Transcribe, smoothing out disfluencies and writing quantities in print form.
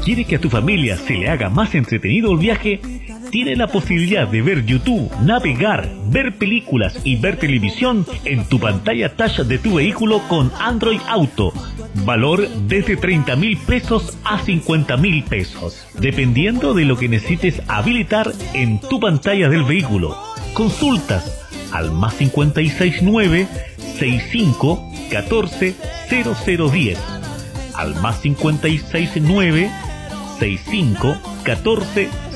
¿Quiere que a tu familia se le haga más entretenido el viaje? Tiene la posibilidad de ver YouTube, navegar, ver películas y ver televisión en tu pantalla touch de tu vehículo con Android Auto. Valor desde 30,000 pesos a 50,000 pesos, dependiendo de lo que necesites habilitar en tu pantalla del vehículo. Consultas al más 569 65 14 0010, al más 569 65 14